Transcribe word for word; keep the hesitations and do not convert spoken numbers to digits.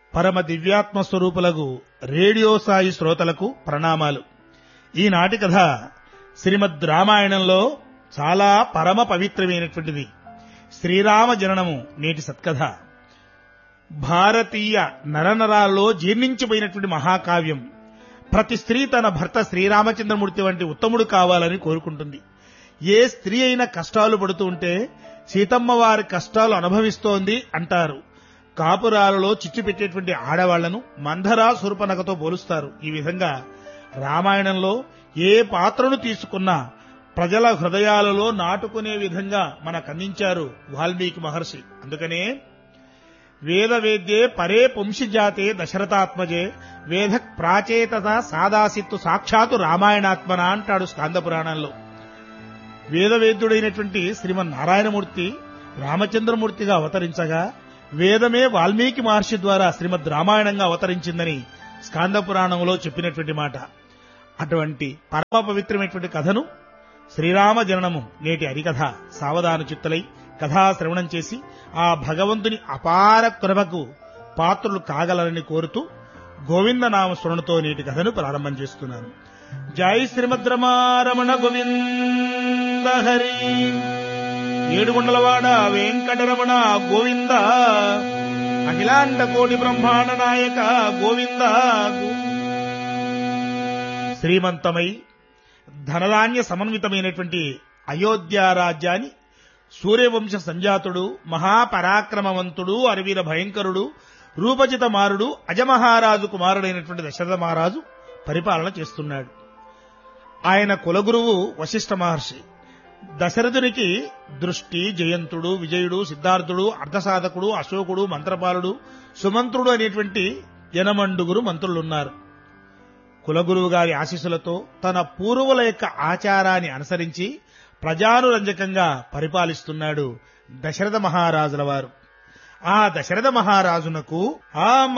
పరమ దివ్యాత్మ స్వరూపులకు రేడియో సాయి శ్రోతలకు ప్రణామాలు. ఈనాటి కథ శ్రీమద్ రామాయణంలో చాలా పరమ పవిత్రమైనటువంటిది. శ్రీరామ జననము నేటి సత్కథ. భారతీయ నరనరాల్లో జీర్ణించిపోయినటువంటి మహాకావ్యం. ప్రతి స్త్రీ తన భర్త శ్రీరామచంద్రమూర్తి వంటి ఉత్తముడు కావాలని కోరుకుంటుంది. ఏ స్త్రీ అయినా కష్టాలు పడుతూ ఉంటే సీతమ్మ వారి కష్టాలు అనుభవిస్తోంది అంటారు. కాపురాలలో చిచ్చు పెట్టేటువంటి ఆడవాళ్లను మంధరా శూర్పణఖతో పోలుస్తారు. ఈ విధంగా రామాయణంలో ఏ పాత్రను తీసుకున్నా ప్రజల హృదయాలలో నాటుకునే విధంగా మనకందించారు వాల్మీకి మహర్షి. అందుకనే వేద వేద్యే పరే పుంషిజాతే దశరథాత్మజే వేద ప్రాచేతత సాదాసిత్తు సాక్షాత్తు రామాయణాత్మన అంటాడు స్కాంద పురాణంలో. వేదవేద్యుడైనటువంటి శ్రీమన్నారాయణమూర్తి రామచంద్రమూర్తిగా అవతరించగా వేదమే వాల్మీకి మహర్షి ద్వారా శ్రీమద్ రామాయణంగా అవతరించిందని స్కాంద పురాణంలో చెప్పినటువంటి మాట. అటువంటి పరమ పవిత్రమైనటువంటి కథను శ్రీరామ జననము నేటి హరికథ సావధాన చిత్తలై కథా శ్రవణం చేసి ఆ భగవంతుని అపార కృపకు పాత్రులు కాగలరని కోరుతూ గోవింద నామ స్మరణతో నేటి కథను ప్రారంభం చేస్తున్నాను. జై శ్రీమద్ రమారమణ గోవింద హరి. ఏడుగుండలవాడ వెంకటరమణ గోవింద, అఖిలాండ కోటి బ్రహ్మాండ నాయక గోవింద. శ్రీమంతమై ధనధాన్య సమన్వితమైనటువంటి అయోధ్య రాజ్యాన్ని సూర్యవంశ సంజాతుడు, మహాపరాక్రమవంతుడు, అరవీర భయంకరుడు, రూపజిత మారుడు, అజమహారాజు కుమారుడైనటువంటి దశరథ మహారాజు పరిపాలన చేస్తున్నాడు. ఆయన కులగురువు వశిష్ఠ మహర్షి. దశరథునికి దృష్టి, జయంతుడు, విజయుడు, సిద్ధార్థుడు, అర్ధసాధకుడు, అశోకుడు, మంత్రపాలుడు, సుమంత్రుడు అనేటువంటి యనమండుగురు మంత్రులున్నారు. కులగురువు గారి ఆశీస్సులతో తన పూర్వుల యొక్క ఆచారాన్ని అనుసరించి ప్రజానురంజకంగా పరిపాలిస్తున్నాడు దశరథ మహారాజుల వారు. ఆ దశరథ మహారాజునకు ఆ